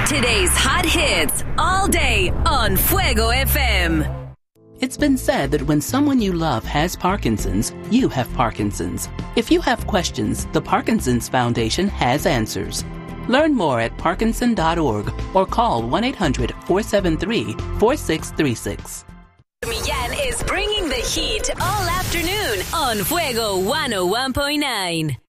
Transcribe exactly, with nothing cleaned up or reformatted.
Today's hot hits all day on Fuego F M. It's been said that when someone you love has Parkinson's, you have Parkinson's. If you have questions, the Parkinson's Foundation has answers. Learn more at parkinson dot org or call one eight hundred four seven three four six three six. Millán is bringing the heat all afternoon on Fuego one oh one point nine.